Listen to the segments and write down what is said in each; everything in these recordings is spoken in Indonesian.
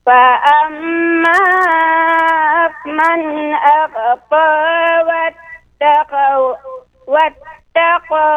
فأما من أغطى واتقى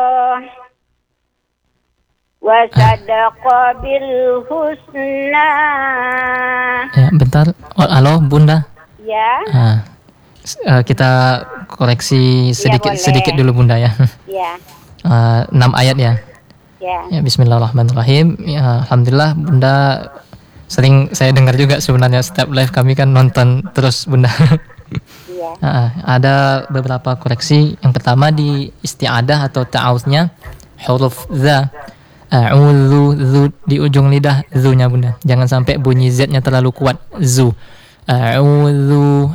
وصدق بالحسنى. Ya, bentar. Halo, Bunda. Ya. Kita koreksi sedikit dulu, Bunda ya. Ya. 6 ayat ya. Ya, bismillahirrahmanirrahim. Ya, alhamdulillah Bunda sering saya dengar juga sebenarnya setiap live kami kan nonton terus Bunda. Iya. Ada beberapa koreksi. Yang pertama di isti'adah atau ta'awudznya huruf za. A'udzu, zu di ujung lidah zu-nya Bunda. Jangan sampai bunyi z-nya terlalu kuat. Zu. A'udzu.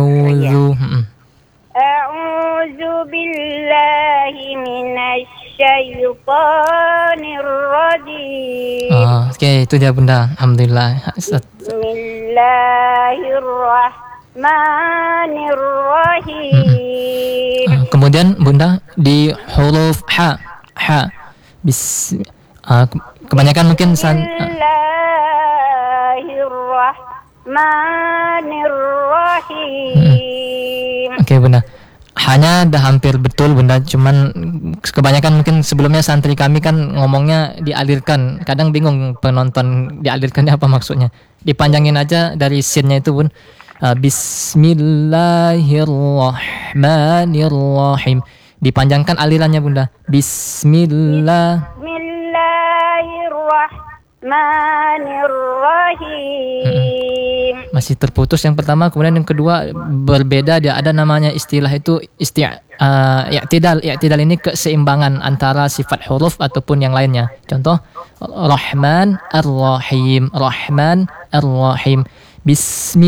A'udzu billahi minasy syaitonir rajim. Oke, itu dia Bunda. Alhamdulillah. Bismillahirrahmanirrahim. Kemudian Bunda di huruf ha. Kebanyakan mungkin Bismillahirrahmanirrahim. Oke Bunda. Hanya dah hampir betul Bunda, cuman kebanyakan mungkin sebelumnya santri kami kan ngomongnya dialirkan. Kadang bingung penonton dialirkannya apa maksudnya. Dipanjangin aja dari sin-nya itu Bun. Bismillahirrahmanirrahim. Dipanjangkan alirannya Bunda. Bismillahirrahmanirrahim. Masih terputus yang pertama, kemudian yang kedua berbeda. Dia ada namanya istilah itu i'tidal. I'tidal ini keseimbangan antara sifat huruf ataupun yang lainnya. Contoh Rahman Ar-Rahim. Bismillah